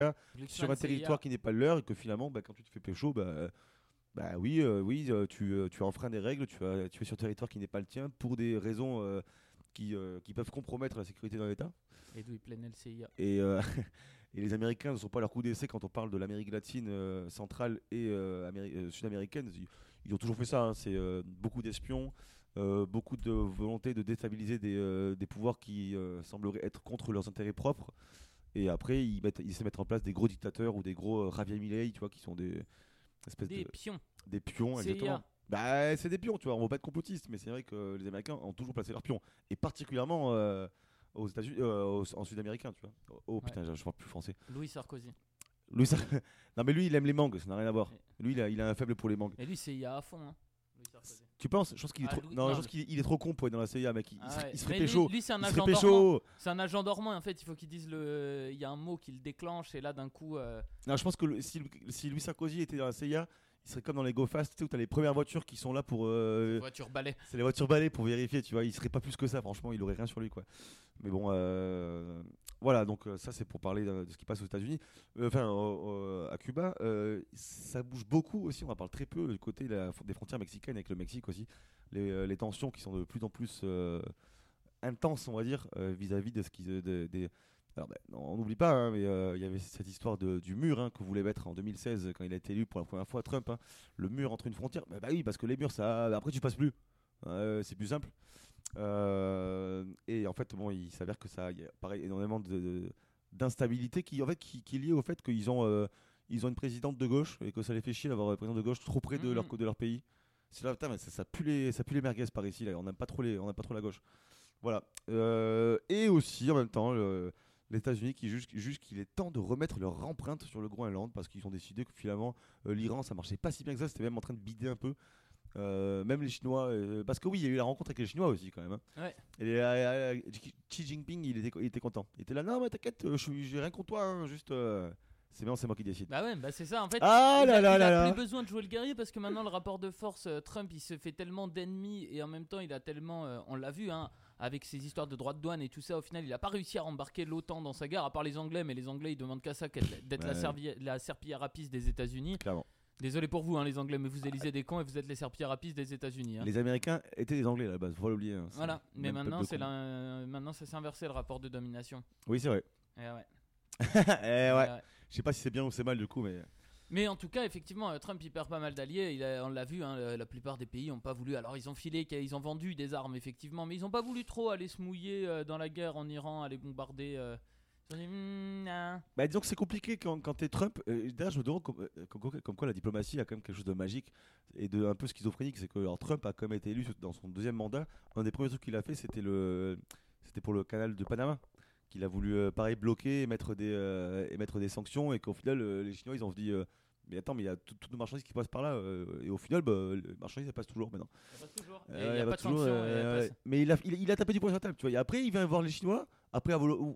sur un territoire qui n'est pas le leur et que finalement, quand tu te fais pécho, tu enfreins des règles, tu es sur un territoire qui n'est pas le tien pour des raisons qui peuvent compromettre la sécurité d'un État. Et d'où il planait le CIA. Et les Américains ne sont pas à leur coup d'essai quand on parle de l'Amérique latine centrale et sud-américaine. Ils ont toujours fait ça. Hein. C'est beaucoup d'espions, beaucoup de volonté de déstabiliser des pouvoirs qui sembleraient être contre leurs intérêts propres. Et après, ils essaient de mettre en place des gros dictateurs ou des gros Javier Milei, tu vois, qui sont des espèces des pions. Des pions, CIA. exactement. C'est des pions, tu vois. On ne va pas être complotiste, mais c'est vrai que les Américains ont toujours placé leurs pions. Et particulièrement aux États-Unis, en Sud-américain, tu vois. Oh putain, je parle plus français. Louis Sarkozy. Non, mais lui, il aime les mangues, ça n'a rien à voir. Lui, il a un faible pour les mangues. Et lui, CIA à fond. Hein. Tu penses? Je pense qu'il est trop. Non, je pense qu'il est trop con pour être dans la CIA, mec. Il serait mais pécho. Lui, c'est un agent dormant. C'est un agent dormant. En fait, il faut qu'il dise il y a un mot qui le déclenche et là, d'un coup. Non, je pense que si Louis Sarkozy était dans la CIA, il serait comme dans les Go Fast, tu sais, où t'as les premières voitures qui sont là pour. Voiture balai. C'est les voitures balai pour vérifier, tu vois. Il serait pas plus que ça, franchement, il aurait rien sur lui, quoi. Mais bon, voilà, donc ça c'est pour parler de ce qui passe aux États-Unis. À Cuba, ça bouge beaucoup aussi. On en parle très peu du côté des frontières mexicaines avec le Mexique aussi. Les tensions qui sont de plus en plus intenses, on va dire, vis-à-vis de ce qui. Alors, on n'oublie pas, hein, mais il y avait cette histoire du mur que voulait mettre en 2016 quand il a été élu pour la première fois Trump. Hein, le mur entre une frontière. Bah oui, parce que les murs, ça, après tu passes plus. C'est plus simple. Et en fait, bon, il s'avère que ça, y a pareil, énormément d'instabilité qui est liée au fait qu'ils ont une présidente de gauche et que ça les fait chier d'avoir une présidente de gauche trop près de leur pays. C'est là, putain, mais ça pue les merguez par ici. Là. On n'aime pas trop la gauche. Voilà. Et aussi en même temps. Les États-Unis qui jugent qu'il est temps de remettre leur empreinte sur le Groenland parce qu'ils ont décidé que finalement l'Iran ça marchait pas si bien que ça, c'était même en train de bider un peu. Même les Chinois, parce que oui, il y a eu la rencontre avec les Chinois aussi quand même. Hein. Ouais. Et Xi Jinping, il était content. Il était là, non mais t'inquiète, j'ai rien contre toi, hein, juste. C'est bien, c'est moi qui décide. Bah ouais, c'est ça. En fait, il a plus besoin de jouer le guerrier parce que maintenant le rapport de force, Trump, il se fait tellement d'ennemis et en même temps, il a tellement, on l'a vu, hein, avec ses histoires de droits de douane et tout ça. Au final, il a pas réussi à embarquer l'OTAN dans sa guerre, à part les Anglais, mais les Anglais, ils demandent qu'à ça, d'être la serpillière à pisse des États-Unis. Clairement. Désolé pour vous, hein, les Anglais, mais vous élisez des cons et vous êtes les serpillères à pisse des États-Unis. Hein. Les Américains étaient les Anglais à la base, faut pas l'oublier. Hein, voilà, mais maintenant, maintenant, ça s'est inversé le rapport de domination. Oui, c'est vrai. Et ouais. Je sais pas si c'est bien ou c'est mal du coup, mais. Mais en tout cas, effectivement, Trump il perd pas mal d'alliés. On l'a vu, hein, la plupart des pays n'ont pas voulu. Alors ils ont ils ont vendu des armes effectivement, mais ils n'ont pas voulu trop aller se mouiller dans la guerre en Iran, aller bombarder. Ils ont dit, nah. Disons que c'est compliqué quand t'es Trump. D'ailleurs, je me demande comme quoi la diplomatie a quand même quelque chose de magique et de un peu schizophrénique. C'est que Trump a quand même été élu dans son deuxième mandat. Un des premiers trucs qu'il a fait, c'était pour le canal de Panama. Qu'il a voulu pareil bloquer et mettre des sanctions et qu'au final les Chinois ils ont dit mais attends mais il y a toutes nos marchandises qui passent par là et au final les marchandises elles passent toujours maintenant. Ça passe toujours. Il n'y a pas de sanctions. Mais il a tapé du poing sur la table tu vois et après il vient voir les Chinois après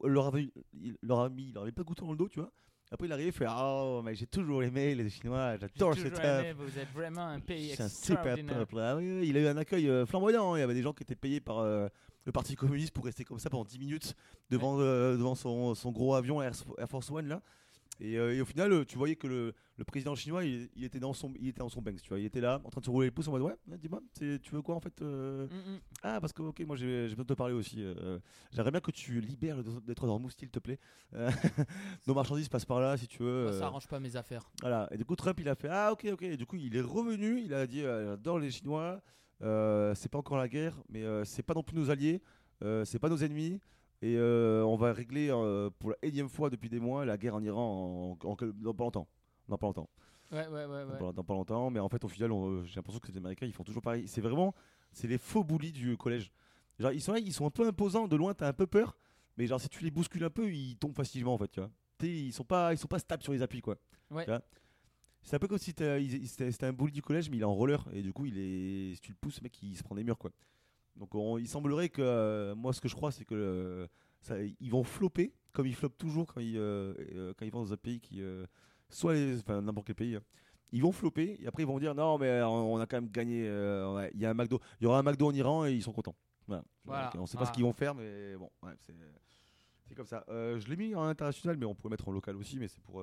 il leur avait pas goûté dans le dos tu vois. Après il arrive et fait mais j'ai toujours aimé les Chinois, j'adore ce peuple. Vous êtes vraiment un pays extraordinaire. C'est un super peuple. Oui, il a eu un accueil flamboyant. Hein. Il y avait des gens qui étaient payés par le Parti communiste pour rester comme ça pendant 10 minutes devant son gros avion Air Force One là. Et au final, tu voyais que le président chinois, il était dans son Banks, tu vois, il était là, en train de se rouler les pouces en mode ouais, dis-moi, tu veux quoi en fait Ah parce que ok, moi j'ai besoin de te parler aussi. J'aimerais bien que tu libères d'être dans le mousse, s'il te plaît. Nos marchandises passent par là, si tu veux. Ça arrange pas mes affaires. Voilà. Et du coup, Trump, il a fait ok. Et du coup, il est revenu, il a dit j'adore les Chinois. C'est pas encore la guerre, mais c'est pas non plus nos alliés, c'est pas nos ennemis. Et on va régler pour la énième fois depuis des mois la guerre en Iran dans pas longtemps. Dans pas longtemps. Ouais. Dans pas longtemps, mais en fait au final j'ai l'impression que les Américains ils font toujours pareil. C'est les faux bullies du collège. Genre ils sont là, ils sont un peu imposants de loin, t'as un peu peur, mais genre si tu les bouscules un peu, ils tombent facilement en fait, tu vois. Ils sont pas stables sur les appuis quoi. Ouais. C'est un peu comme si c'était un bully du collège mais il est en roller et du coup si tu le pousses, le mec il se prend des murs quoi. Donc il semblerait que moi ce que je crois c'est que ils vont flopper comme ils floppent toujours quand ils vont dans un pays qui n'importe quel pays. Hein. Ils vont flopper et après ils vont dire non mais on a quand même gagné. Il y aura un McDo en Iran et ils sont contents. Voilà. On sait pas ce qu'ils vont faire mais bon c'est C'est comme ça. Je l'ai mis en international, mais on pourrait mettre en local aussi, mais c'est pour